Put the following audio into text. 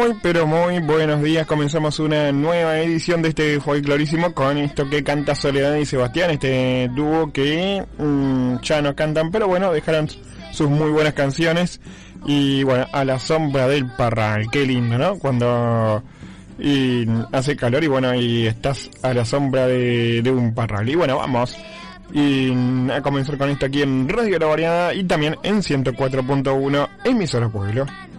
Muy, pero muy buenos días. Comenzamos una nueva edición de este folclorísimo con esto que canta Soledad y Sebastián, este dúo que ya no cantan, pero bueno, dejaron sus muy buenas canciones. Y bueno, a la sombra del parral, qué lindo, ¿no? Cuando hace calor y bueno, y estás a la sombra de un parral. Y bueno, vamos a comenzar con esto aquí en Radio La Variada y también en 104.1 emisora Pueblo.